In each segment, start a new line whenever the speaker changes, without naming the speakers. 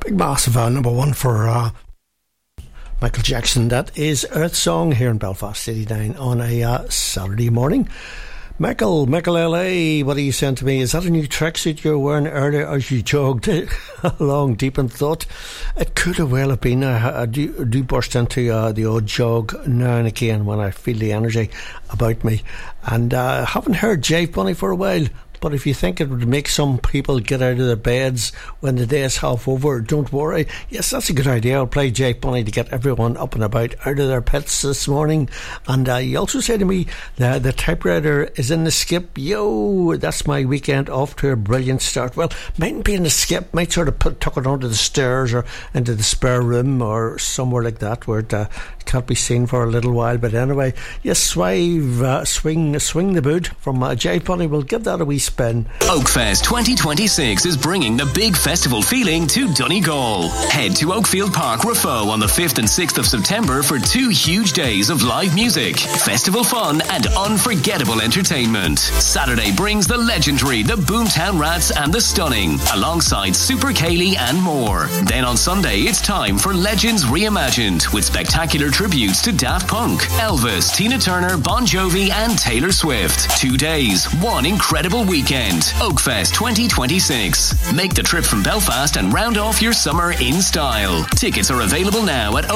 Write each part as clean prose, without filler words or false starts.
Massive number one for Michael Jackson. That is Earth Song here in Belfast 89 on a Saturday morning. Michael LA, what are you saying to me? Is that a new tracksuit you're wearing earlier as you jogged along deep in thought? It could have well have been. I do burst into the odd jog now and again when I feel the energy about me. And I haven't heard Jive Bunny for a while. But if you think it would make some people get out of their beds when the day is half over, don't worry. Yes, that's a good idea. I'll play Jive Bunny to get everyone up and about out of their pits this morning. And you also said to me the typewriter is in the skip. Yo, that's my weekend off to a brilliant start. Well, mightn't be in the skip. Might sort of tuck it onto the stairs or into the spare room or somewhere like that where it can't be seen for a little while. But anyway, yes, swing the boot from Jive Bunny. We'll give that a wee spin.
Oakfest 2026 is bringing the big festival feeling to Donegal. Head to Oakfield Park, Raphoe on the 5th and 6th of September for 2 huge days of live music, festival fun and unforgettable entertainment. Saturday brings the legendary The Boomtown Rats and The Stunning, alongside Super Kaylee and more. Then on Sunday, it's time for Legends Reimagined, with spectacular tributes to Daft Punk, Elvis, Tina Turner, Bon Jovi and Taylor Swift. 2 days, one incredible weekend. Oakfest 2026. Make the trip from Belfast and round off your summer in style. Tickets are available now at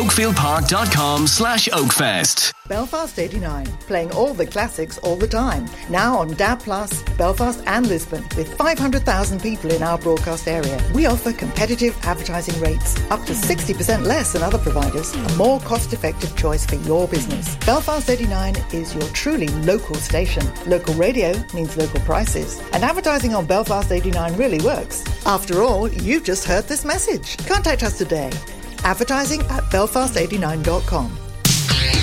oakfieldpark.com/Oakfest.
Belfast 89, playing all the classics all the time. Now on DAB+, Belfast and Lisbon, with 500,000 people in our broadcast area. We offer competitive advertising rates, up to 60% less than other providers, a more cost-effective choice for your business. Belfast 89 is your truly local station. Local radio means local prices, and advertising on Belfast 89 really works. After all, you've just heard this message. Contact us today. Advertising at belfast89.com.